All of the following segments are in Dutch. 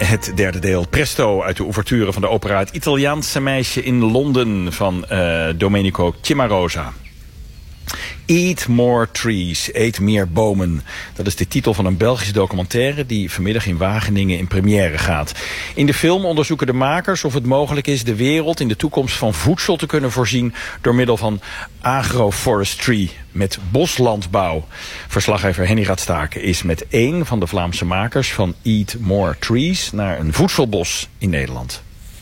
Het derde deel, Presto, uit de ouverture van de opera Het Italiaanse meisje in Londen van Domenico Cimarosa. Eat More Trees, eet meer bomen. Dat is de titel van een Belgische documentaire die vanmiddag in Wageningen in première gaat. In de film onderzoeken de makers of het mogelijk is de wereld in de toekomst van voedsel te kunnen voorzien door middel van agroforestry, met boslandbouw. Verslaggever Henny Radstaken is met één van de Vlaamse makers van Eat More Trees naar een voedselbos in Nederland.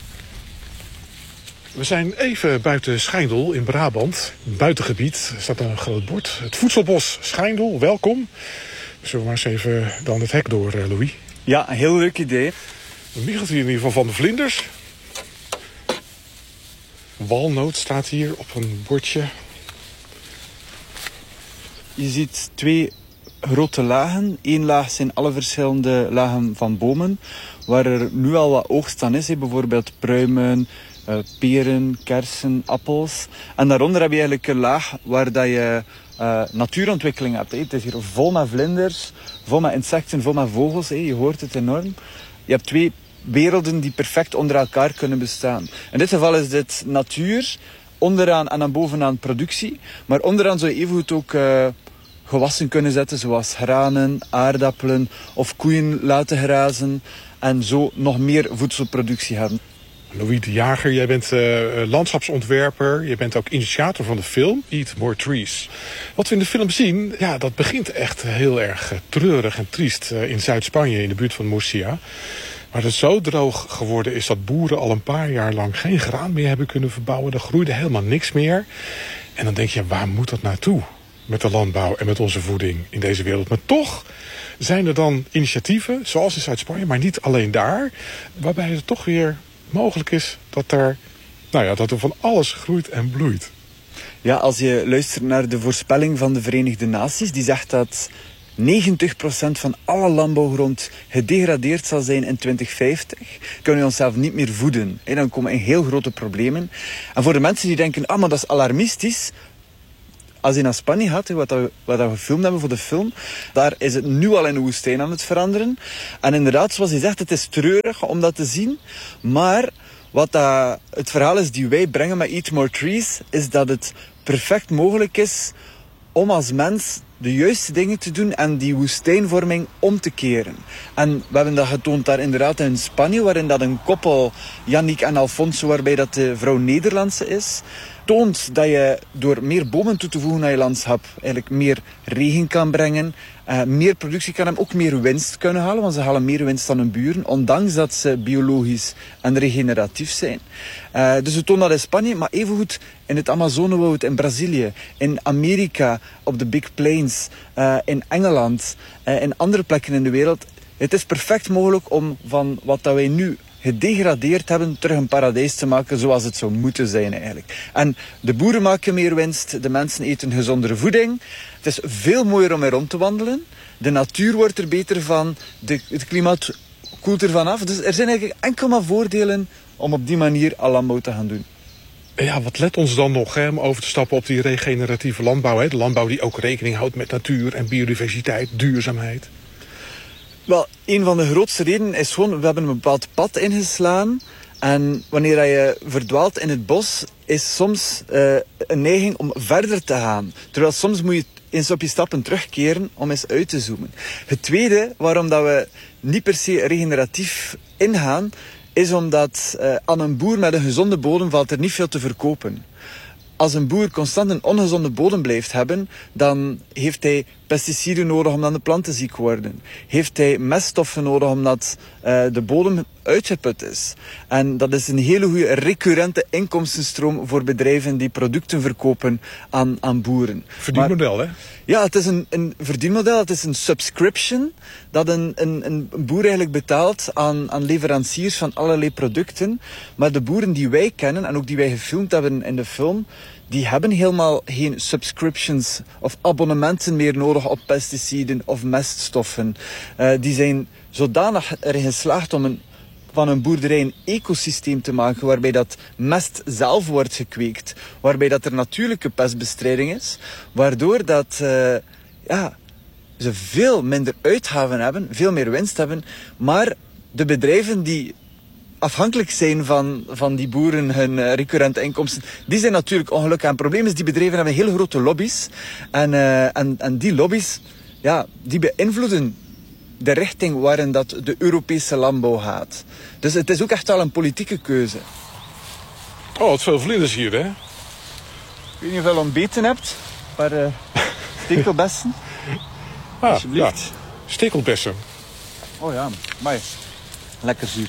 We zijn even buiten Schijndel in Brabant. Buitengebied staat een groot bord. Het voedselbos Schijndel, welkom. Zullen we maar eens even dan het hek door, Louis? Ja, een heel leuk idee. Dan miegelt hier in ieder geval van de vlinders. Walnoot staat hier op een bordje. Je ziet twee grote lagen. Eén laag zijn alle verschillende lagen van bomen, waar er nu al wat oogst aan is. Bijvoorbeeld pruimen, peren, kersen, appels. En daaronder heb je eigenlijk een laag waar dat je natuurontwikkeling hebt. Het is hier vol met vlinders, vol met insecten, vol met vogels. Je hoort het enorm. Je hebt twee werelden die perfect onder elkaar kunnen bestaan. In dit geval is dit natuur, onderaan en dan bovenaan productie. Maar onderaan zou je evengoed ook gewassen kunnen zetten, zoals granen, aardappelen of koeien laten grazen. En zo nog meer voedselproductie hebben. Louis de Jager, jij bent landschapsontwerper. Je bent ook initiator van de film Eat More Trees. Wat we in de film zien, ja, dat begint echt heel erg treurig en triest in Zuid-Spanje, in de buurt van Murcia. Maar het zo droog geworden is dat boeren al een paar jaar lang geen graan meer hebben kunnen verbouwen. Er groeide helemaal niks meer. En dan denk je, waar moet dat naartoe? Met de landbouw en met onze voeding in deze wereld. Maar toch zijn er dan initiatieven, zoals in Zuid-Spanje, maar niet alleen daar, waarbij het toch weer mogelijk is dat er van alles groeit en bloeit. Ja, als je luistert naar de voorspelling van de Verenigde Naties, die zegt dat 90% van alle landbouwgrond gedegradeerd zal zijn in 2050. Kunnen we onszelf niet meer voeden. En dan komen heel grote problemen. En voor de mensen die denken, maar dat is alarmistisch. Als je naar Spanje gaat, wat we gefilmd hebben voor de film, daar is het nu al in de woestijn aan het veranderen. En inderdaad, zoals je zegt, het is treurig om dat te zien. Maar wat het verhaal is die wij brengen met Eat More Trees, is dat het perfect mogelijk is om als mens de juiste dingen te doen en die woestijnvorming om te keren. En we hebben dat getoond daar inderdaad in Spanje, waarin dat een koppel, Yannick en Alfonso, waarbij dat de vrouw Nederlandse is, toont dat je door meer bomen toe te voegen aan je landschap eigenlijk meer regen kan brengen, meer productie kan hebben, ook meer winst kunnen halen, want ze halen meer winst dan hun buren, ondanks dat ze biologisch en regeneratief zijn. Dus we tonen dat in Spanje, maar evengoed in het Amazonewoud, in Brazilië, in Amerika, op de Big Plains, in Engeland, in andere plekken in de wereld. Het is perfect mogelijk om van wat dat wij nu gedegradeerd hebben, terug een paradijs te maken zoals het zou moeten zijn eigenlijk. En de boeren maken meer winst, de mensen eten gezondere voeding. Het is veel mooier om er rond te wandelen. De natuur wordt er beter van, het klimaat koelt ervan af. Dus er zijn eigenlijk enkel maar voordelen om op die manier al landbouw te gaan doen. Ja, wat let ons dan nog om over te stappen op die regeneratieve landbouw? Hè? De landbouw die ook rekening houdt met natuur en biodiversiteit, duurzaamheid. Wel, een van de grootste redenen is gewoon, we hebben een bepaald pad ingeslaan. En wanneer je verdwaalt in het bos, is soms een neiging om verder te gaan. Terwijl soms moet je eens op je stappen terugkeren om eens uit te zoomen. Het tweede, waarom dat we niet per se regeneratief ingaan, is omdat aan een boer met een gezonde bodem valt er niet veel te verkopen. Als een boer constant een ongezonde bodem blijft hebben, dan heeft hij pesticiden nodig omdat de planten ziek worden. Heeft hij meststoffen nodig omdat de bodem uitgeput is. En dat is een hele goede recurrente inkomstenstroom voor bedrijven die producten verkopen aan boeren. Verdienmodel, hè? Ja, het is een verdienmodel. Het is een subscription dat een boer eigenlijk betaalt aan leveranciers van allerlei producten. Maar de boeren die wij kennen en ook die wij gefilmd hebben in de film, die hebben helemaal geen subscriptions of abonnementen meer nodig op pesticiden of meststoffen. Die zijn zodanig erin geslaagd om van een boerderij een ecosysteem te maken waarbij dat mest zelf wordt gekweekt, waarbij dat er natuurlijke pestbestrijding is, waardoor dat ze veel minder uitgaven hebben, veel meer winst hebben, maar de bedrijven die afhankelijk zijn van die boeren, hun recurrente inkomsten, die zijn natuurlijk ongelukkig. En het probleem is, die bedrijven hebben heel grote lobby's. En die lobby's, ja, die beïnvloeden de richting waarin dat de Europese landbouw gaat. Dus het is ook echt wel een politieke keuze. Oh, wat veel vlinders hier, hè? Ik weet niet of je ontbeten hebt, maar stekelbessen. Alsjeblieft. Ja. Stekelbessen. Oh ja, maar lekker zuur.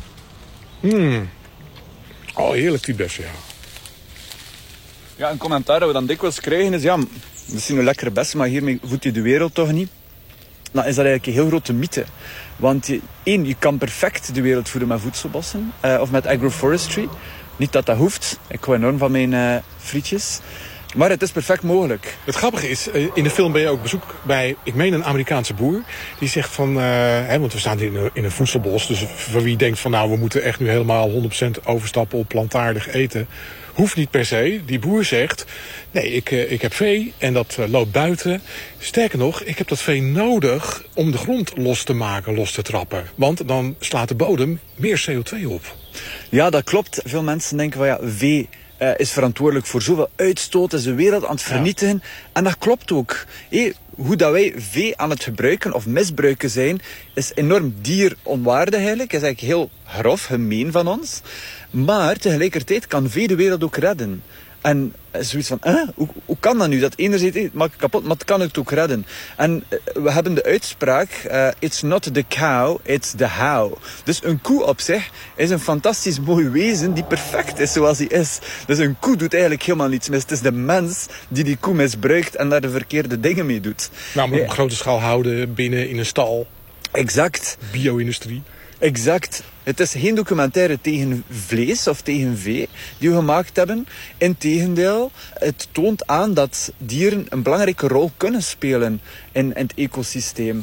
Oh, heerlijk die bessen, ja. Ja, een commentaar dat we dan dikwijls krijgen is, ja, dat zijn nu lekkere bessen, maar hiermee voedt je de wereld toch niet? Nou is dat eigenlijk een heel grote mythe. Want je kan perfect de wereld voeden met voedselbossen of met agroforestry. Niet dat dat hoeft. Ik hou enorm van mijn frietjes. Maar het is perfect mogelijk. Het grappige is, in de film ben je ook op bezoek bij, ik meen een Amerikaanse boer. Die zegt van, want we staan hier in een voedselbos. Dus voor wie denkt van, nou, we moeten echt nu helemaal 100% overstappen op plantaardig eten. Hoeft niet per se. Die boer zegt, nee, ik heb vee en dat loopt buiten. Sterker nog, ik heb dat vee nodig om de grond los te maken, los te trappen. Want dan slaat de bodem meer CO2 op. Ja, dat klopt. Veel mensen denken van, ja, vee is verantwoordelijk voor zoveel uitstoot, is de wereld aan het vernietigen. Ja. En dat klopt ook. Hoe dat wij vee aan het gebruiken of misbruiken zijn, is enorm dieronwaardig eigenlijk. Is eigenlijk heel grof, gemeen van ons. Maar tegelijkertijd kan vee de wereld ook redden. En zoiets van, hoe kan dat nu? Dat enerzijds maakt kapot, maar het kan het ook redden. En we hebben de uitspraak, it's not the cow, it's the how. Dus een koe op zich is een fantastisch mooi wezen die perfect is zoals hij is. Dus een koe doet eigenlijk helemaal niets mis. Het is de mens die koe misbruikt en daar de verkeerde dingen mee doet. Nou, maar op grote schaal houden binnen in een stal. Exact. Bio-industrie. Exact. Het is geen documentaire tegen vlees of tegen vee die we gemaakt hebben. Integendeel, het toont aan dat dieren een belangrijke rol kunnen spelen in het ecosysteem.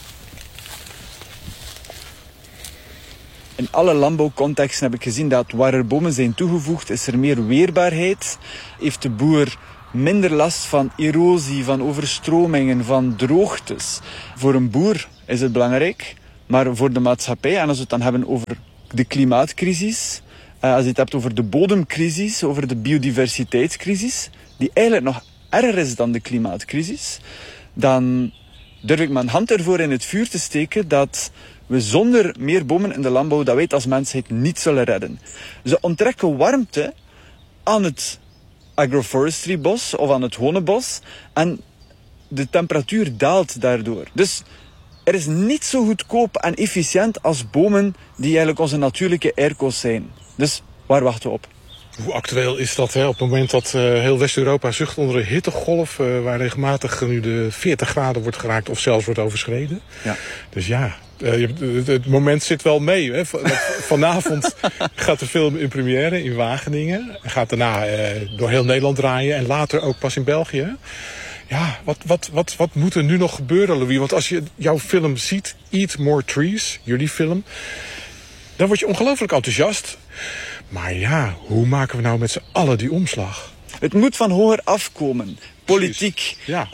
In alle landbouwcontexten heb ik gezien dat waar er bomen zijn toegevoegd, is er meer weerbaarheid. Heeft de boer minder last van erosie, van overstromingen, van droogtes. Voor een boer is het belangrijk. Maar voor de maatschappij, en als we het dan hebben over de klimaatcrisis, als je het hebt over de bodemcrisis, over de biodiversiteitscrisis, die eigenlijk nog erger is dan de klimaatcrisis, dan durf ik mijn hand ervoor in het vuur te steken dat we zonder meer bomen in de landbouw, dat wij het als mensheid niet zullen redden. Ze onttrekken warmte aan het agroforestry-bos of aan het honenbos en de temperatuur daalt daardoor. Dus er is niet zo goedkoop en efficiënt als bomen die eigenlijk onze natuurlijke airco's zijn. Dus waar wachten we op? Hoe actueel is dat, hè? Op het moment dat heel West-Europa zucht onder een hittegolf, waar regelmatig nu de 40 graden wordt geraakt of zelfs wordt overschreden. Ja. Dus ja, het moment zit wel mee. Hè? Vanavond gaat de film in première in Wageningen. Gaat daarna door heel Nederland draaien en later ook pas in België. Ja, wat moet er nu nog gebeuren, Louis? Want als je jouw film ziet, Eat More Trees, jullie film, dan word je ongelooflijk enthousiast. Maar ja, hoe maken we nou met z'n allen die omslag? Het moet van hoger afkomen. Politiek. Ja.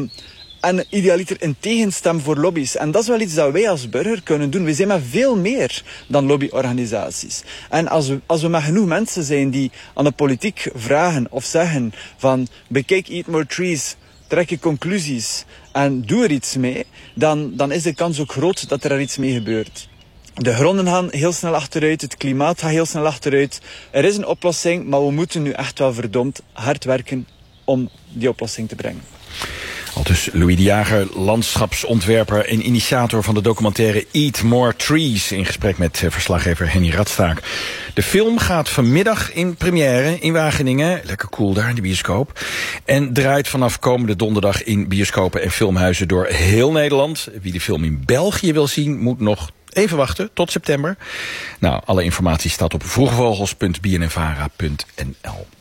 En idealiter een tegenstem voor lobby's. En dat is wel iets dat wij als burger kunnen doen. We zijn met veel meer dan lobbyorganisaties. En als we met genoeg mensen zijn die aan de politiek vragen of zeggen van bekijk Eat More Trees, trek je conclusies en doe er iets mee, dan is de kans ook groot dat er iets mee gebeurt. De gronden gaan heel snel achteruit, het klimaat gaat heel snel achteruit. Er is een oplossing, maar we moeten nu echt wel verdomd hard werken om die oplossing te brengen. Aldus Louis de Jager, landschapsontwerper en initiator van de documentaire Eat More Trees, in gesprek met verslaggever Henny Radstaak. De film gaat vanmiddag in première in Wageningen, lekker cool daar in de bioscoop, en draait vanaf komende donderdag in bioscopen en filmhuizen door heel Nederland. Wie de film in België wil zien, moet nog even wachten tot september. Nou, alle informatie staat op vroegevogels.bnnvara.nl.